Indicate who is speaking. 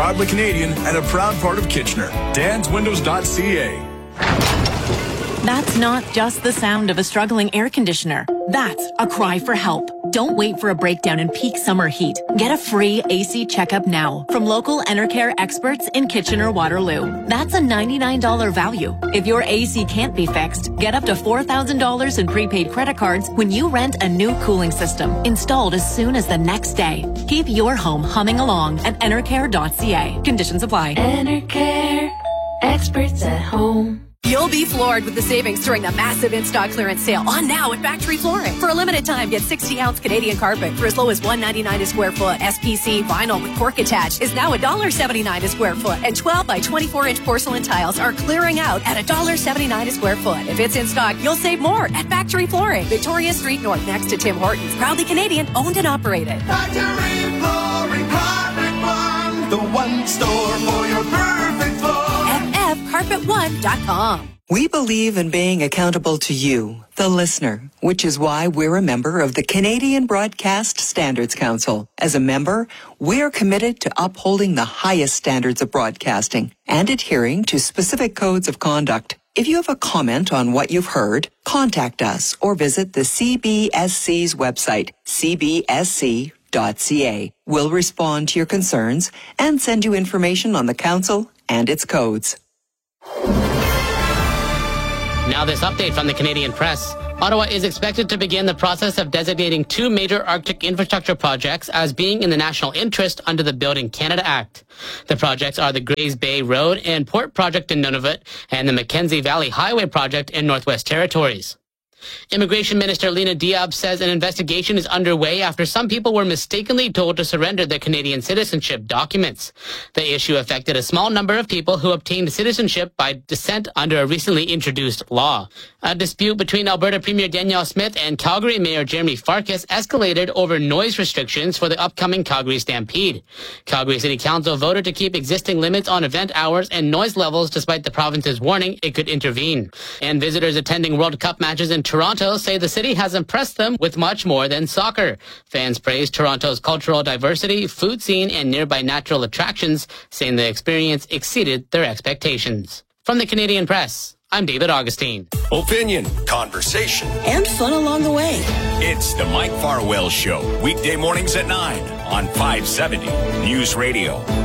Speaker 1: proudly Canadian and a proud part of Kitchener. danswindows.ca.
Speaker 2: That's not just the sound of a struggling air conditioner. That's a cry for help. Don't wait for a breakdown in peak summer heat. Get a free AC checkup now from local Enercare experts in Kitchener-Waterloo. That's a $99 value. If your AC can't be fixed, get up to $4,000 in prepaid credit cards when you rent a new cooling system installed as soon as the next day. Keep your home humming along at enercare.ca. Conditions apply.
Speaker 3: Enercare, experts at home.
Speaker 4: You'll be floored with the savings during the massive in-stock clearance sale on now at Factory Flooring. For a limited time, get 60-ounce Canadian carpet for as low as $1.99 a square foot. SPC vinyl with cork attached is now $1.79 a square foot. And 12 by 24-inch porcelain tiles are clearing out at $1.79 a square foot. If it's in stock, you'll save more at Factory Flooring. Victoria Street North next to Tim Hortons. Proudly Canadian, owned and operated.
Speaker 5: Factory Flooring, Carpet One, the one store for your perfect floor.
Speaker 4: FFCarpet1.com.
Speaker 6: We believe in being accountable to you, the listener, which is why we're a member of the Canadian Broadcast Standards Council. As a member, we're committed to upholding the highest standards of broadcasting and adhering to specific codes of conduct. If you have a comment on what you've heard, contact us or visit the CBSC's website, cbsc.ca. We'll respond to your concerns and send you information on the council and its codes.
Speaker 7: Now this update from the Canadian Press. Ottawa is expected to begin the process of designating 2 major Arctic infrastructure projects as being in the national interest under the Building Canada Act. The projects are the Grays Bay Road and Port Project in Nunavut and the Mackenzie Valley Highway Project in Northwest Territories. Immigration Minister Lena Diab says an investigation is underway after some people were mistakenly told to surrender their Canadian citizenship documents. The issue affected a small number of people who obtained citizenship by descent under a recently introduced law. A dispute between Alberta Premier Danielle Smith and Calgary Mayor Jeremy Farkas escalated over noise restrictions for the upcoming Calgary Stampede. Calgary City Council voted to keep existing limits on event hours and noise levels despite the province's warning it could intervene. And visitors attending World Cup matches in Toronto say the city has impressed them with much more than soccer. Fans praised Toronto's cultural diversity, food scene, and nearby natural attractions, saying the experience exceeded their expectations. From the Canadian Press, I'm David Augustine.
Speaker 1: Opinion, conversation,
Speaker 2: And fun along the way.
Speaker 1: It's the Mike Farwell Show. Weekday mornings at 9 on 570 News Radio.